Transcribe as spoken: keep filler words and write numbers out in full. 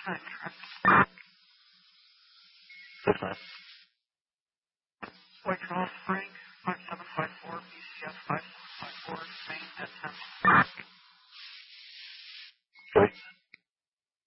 Six nine. White Charles Frank, five seven five four, B C F five seven five four, Maine at ten. Okay.